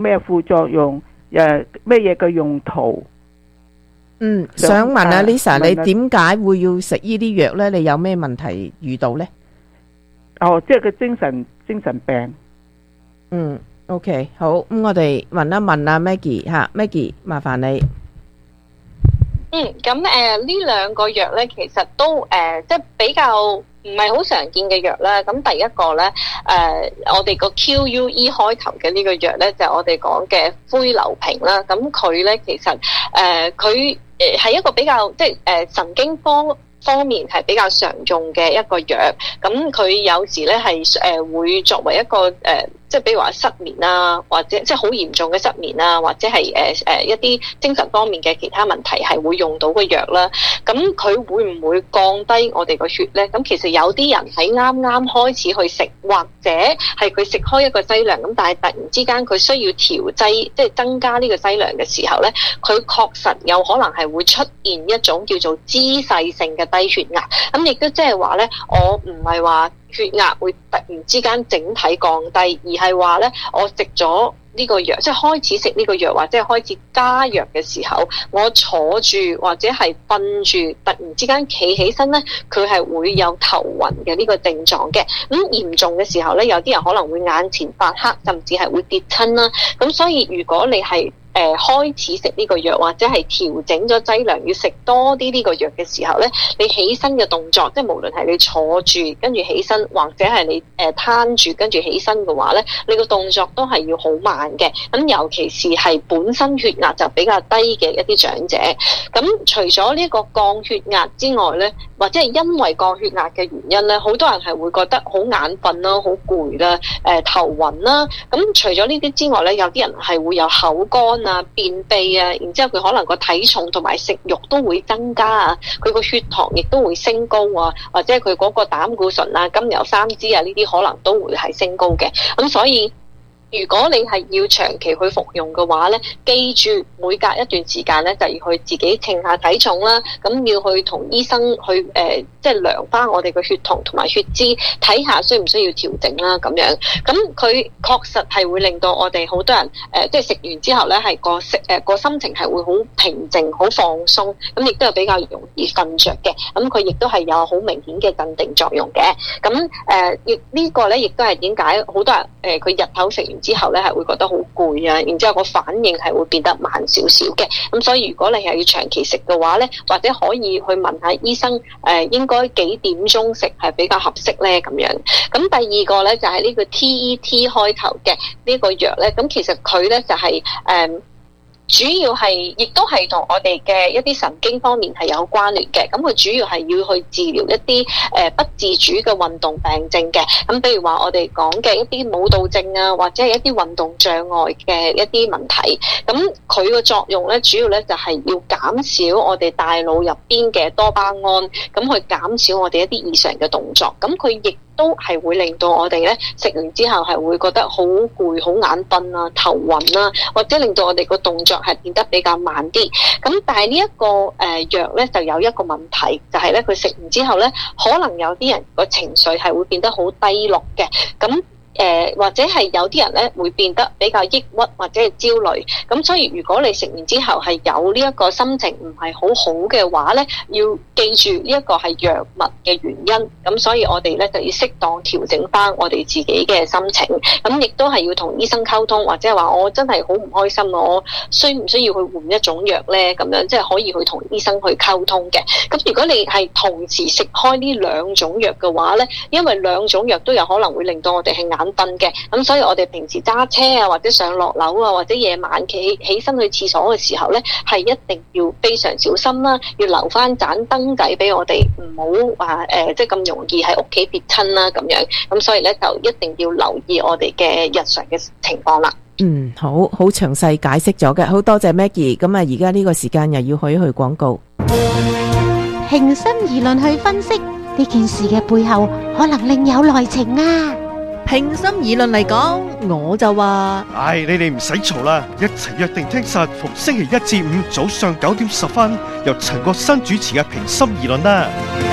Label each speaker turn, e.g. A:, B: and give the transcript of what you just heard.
A: 咩副作用？咩嘢嘅用途？
B: 想問下 Lisa，
A: 問
B: 你點解會要食呢啲藥呢？你有咩問題遇到呢？
A: 即係個精神病。
B: OK， 好，咁我哋問一問阿 Maggie 吓，Maggie 麻煩你。
C: 咁呢兩個藥咧，其實都即係比較唔係好常見嘅藥啦。咁第一個咧，我哋個 QUE 開頭嘅呢個藥咧，就係我哋講嘅灰硫平啦。咁佢咧其實佢係一個比較即係神經方面係比較常用嘅一個藥。咁佢有時咧係會作為一個即係比如話失眠啊，或者即係好嚴重嘅失眠啊，或者係一啲精神方面嘅其他問題係會用到嘅藥啦。咁佢會唔會降低我哋個血咧？咁其實有啲人喺啱啱開始去食，或者係佢食開一個劑量，咁但係突然之間佢需要調劑，即係增加呢個劑量嘅時候咧，佢確實有可能係會出現一種叫做姿勢性嘅低血壓。咁亦都即係話咧，我唔係話血壓會突然之間整體降低，而係話咧，我食咗呢個藥，即係開始食呢個藥或者係開始加藥嘅時候，我坐住或者係瞓住，突然之間企起身咧，佢係會有頭暈嘅呢個症狀嘅。咁嚴重嘅時候咧，有啲人可能會眼前發黑，甚至係會跌親啦。咁所以如果你係開始食呢個藥，或者係調整咗劑量，要食多啲呢個藥嘅時候咧，你起身嘅動作，即係無論係你坐住跟住起身，或者係你攤住跟住起身嘅話咧，你個動作都係要好慢嘅。咁尤其是係本身血壓就比較低嘅一啲長者，咁除咗呢個降血壓之外咧，或者係因為降血壓嘅原因咧，好多人係會覺得好眼瞓啦、好攰啦、頭暈啦。咁除咗呢啲之外咧，有啲人係會有口乾啊、便秘啊，然之後佢可能個體重同埋食慾都會增加啊，佢個血糖亦都會升高啊，或者佢嗰個膽固醇啊、甘油三酯啊呢啲可能都會係升高嘅。咁所以如果你係要長期去服用嘅話咧，記住每隔一段時間咧就要去自己稱下體重啦，咁要去同醫生去即係量翻我哋嘅血糖同埋血脂，睇下需唔需要調整啦咁樣。咁佢確實係會令到我哋好多人即係食完之後咧係個心情係會好平靜、好放鬆，咁亦都係比較容易瞓着嘅。咁佢亦都係有好明顯嘅鎮定作用嘅。咁呢個咧亦都係點解好多人佢日頭食完之後咧係會覺得好攰啊，然之後個反應係會變得慢少少嘅。咁所以如果你係要長期食嘅話咧，或者可以去問下醫生應該幾點鐘食係比較合適咧咁樣。咁第二個咧就係呢個 TET 開頭嘅呢個藥咧，咁其實佢咧就係主要係亦都係同我哋嘅一啲神經方面係有關聯嘅。咁佢主要係要去治療一啲不自主嘅運動病症嘅。咁比如話我哋講嘅一啲舞蹈症啊，或者係一啲運動障礙嘅一啲問題。咁佢個作用咧，主要咧就係要減少我哋大腦入邊嘅多巴胺，咁去減少我哋一啲異常嘅動作。咁佢亦都係會令到我哋咧食完之後係會覺得好攰、好眼瞓啊、頭暈啊，或者令到我哋個動作係變得比較慢啲。咁但係呢一個藥咧就有一個問題，就係咧佢食完之後咧，可能有啲人個情緒係會變得好低落嘅。咁或者係有啲人咧會變得比較抑鬱或者係焦慮。咁所以如果你食完之後係有呢一個心情唔係好好嘅話咧，要記住呢一個係藥物嘅原因。咁所以我哋咧就要適當調整翻我哋自己嘅心情。咁亦都係要同醫生溝通，或者係話我真係好唔開心，我需唔需要去換一種藥咧？咁樣即係可以去同醫生去溝通嘅。咁如果你係同時食開呢兩種藥嘅話咧，因為兩種藥都有可能會令到我哋係眼瞓嘅，咁所以我哋平時揸車啊，或者上落樓啊，或者夜晚起身去廁所嘅時候咧，係一定要非常小心啦，要留翻盞燈仔俾我哋，唔好話即係咁容易喺屋企跌親啦咁樣。咁所以咧就一定要留意我哋嘅日常嘅情況啦。
B: 好詳細解釋咗嘅，好多謝 Maggie。咁啊，而家呢個時間又要去廣告。
D: 平心而論去分析呢件事嘅背後，可能另有內情啊！
E: 平心而論嚟講，我就話，
F: 你哋唔使嘈啦，一齊約定聽實逢星期一至五早上9點10分，由陳國新主持嘅平心而論啦。